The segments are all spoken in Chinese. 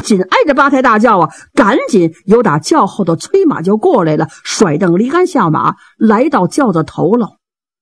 紧挨着八抬大轿啊，赶紧由打轿后头催马就过来了，甩蹬离鞍下马，来到轿子头喽。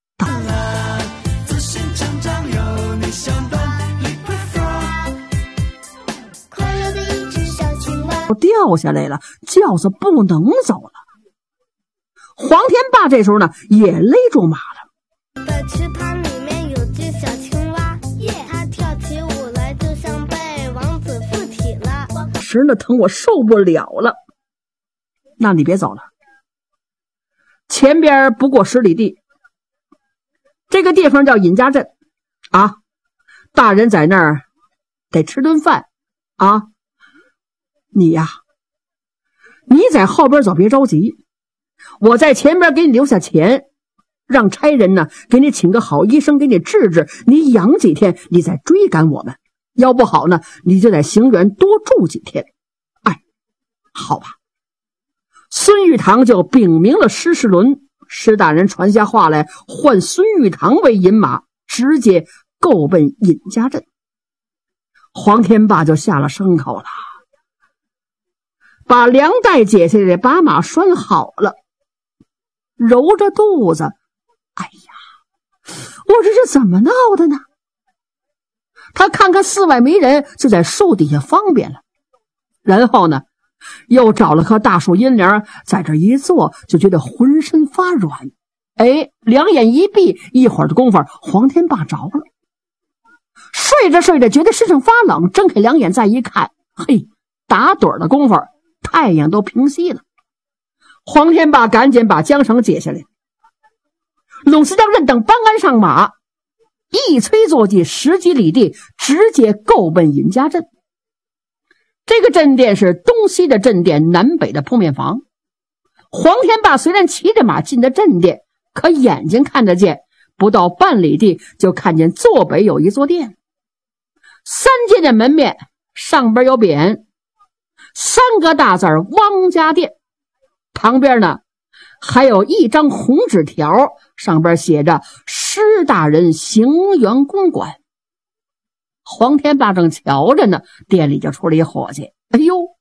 掉下来了，轿子不能走了。黄天霸这时候呢也勒住马了。 池塘里面有只小青蛙，它跳起舞来就像被王子附体了。 时呢疼我受不了了，那你别走了，前边不过10里地，这个地方叫尹家镇啊，大人在那儿得吃顿饭啊。你呀，你在后边走，别着急，我在前边给你留下钱，让差人呢给你请个好医生给你治治，你养几天你再追赶我们，要不好呢你就在行辕多住几天。哎，好吧。孙玉堂就禀明了施世伦，施大人传下话来，换孙玉堂为引马，直接够奔尹家镇。黄天霸就下了牲口了，把粮袋解下来，把马拴好了，揉着肚子，哎呀，我这是怎么闹的呢？他看看寺外没人，就在树底下方便了，然后呢又找了棵大树阴凉，在这一坐，就觉得浑身发软。哎，两眼一闭，一会儿的功夫，黄天霸着了。睡着睡着，觉得身上发冷，睁开两眼再一看，嘿，打盹的功夫，太阳都平息了。黄天霸赶紧把缰绳解下来，拢是将任等搬鞍上马，一催坐骑10几里地，直接够奔尹家镇。这个镇店是东西的镇店，南北的铺面房。黄天霸虽然骑着马进的镇店，可眼睛看得见，不到半里地就看见坐北有一座店，3间的门面上边有匾，3个大字汪家店，旁边呢还有一张红纸条，上边写着施大人行辕公馆。黄天霸正瞧着呢，店里就出了一伙计，哎呦，